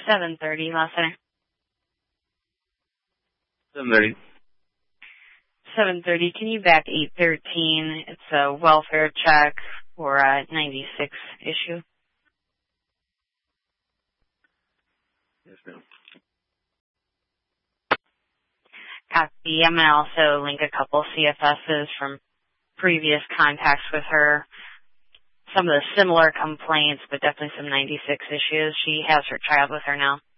7:30, last center. 7:30. 7:30. Can you back 813? It's a welfare check for a 96 issue. Yes, ma'am. Copy. I'm going to also link a couple CFSs from previous contacts with her. Some of the similar complaints, but definitely some 96 issues. She has her child with her now.